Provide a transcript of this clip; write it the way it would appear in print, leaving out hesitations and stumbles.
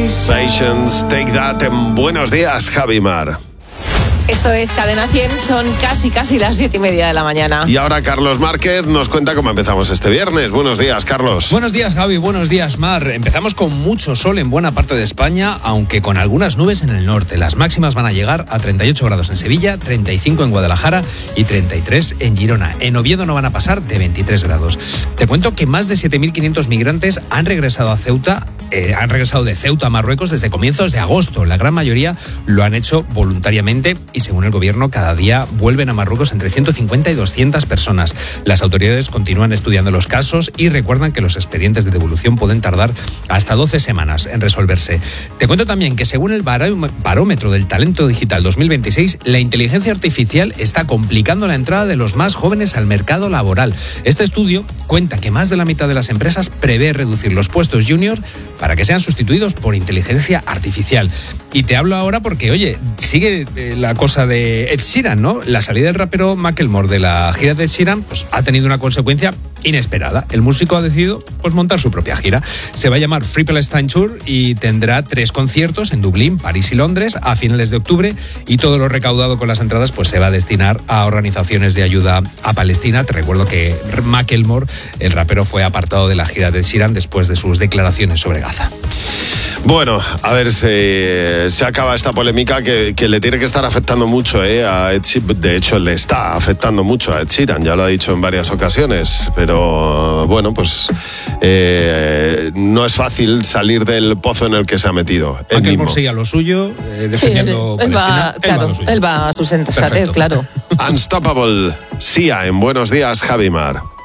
Patience, Take That en Buenos Días, Javi Mar. Esto es Cadena 100, son casi las 7:30 de la mañana. Y ahora Carlos Márquez nos cuenta cómo empezamos este viernes. Buenos días, Carlos. Buenos días, Javi. Buenos días, Mar. Empezamos con mucho sol en buena parte de España, aunque con algunas nubes en el norte. Las máximas van a llegar a 38 grados en Sevilla, 35 en Guadalajara y 33 en Girona. En Oviedo no van a pasar de 23 grados. Te cuento que más de 7.500 migrantes han regresado a Ceuta. Han regresado de Ceuta a Marruecos desde comienzos de agosto. La gran mayoría lo han hecho voluntariamente y según el gobierno cada día vuelven a Marruecos entre 150 y 200 personas. Las autoridades continúan estudiando los casos y recuerdan que los expedientes de devolución pueden tardar hasta 12 semanas en resolverse. Te cuento también que según el barómetro del talento digital 2026, la inteligencia artificial está complicando la entrada de los más jóvenes al mercado laboral. Este estudio cuenta que más de la mitad de las empresas prevé reducir los puestos junior para que sean sustituidos por inteligencia artificial. Y te hablo ahora porque, oye, sigue la cosa de Ed Sheeran, ¿no? La salida del rapero Macklemore de la gira de Ed Sheeran pues, ha tenido una consecuencia inesperada. El músico ha decidido pues, montar su propia gira. Se va a llamar Free Palestine Tour y tendrá 3 conciertos en Dublín, París y Londres a finales de octubre, y todo lo recaudado con las entradas pues, se va a destinar a organizaciones de ayuda a Palestina. Te recuerdo que Macklemore, el rapero, fue apartado de la gira de Ed Sheeran después de sus declaraciones sobre Gaza. Bueno, a ver, se acaba esta polémica que le tiene que estar afectando mucho a Ed Sheeran. De hecho, le está afectando mucho a Ed Sheeran, ya lo ha dicho en varias ocasiones. Pero bueno, pues no es fácil salir del pozo en el que se ha metido. Macklemore sigue a lo suyo, defendiendo Palestina. Él va a su sensatez, claro. Unstoppable, Sia en Buenos Días, Javi Mar.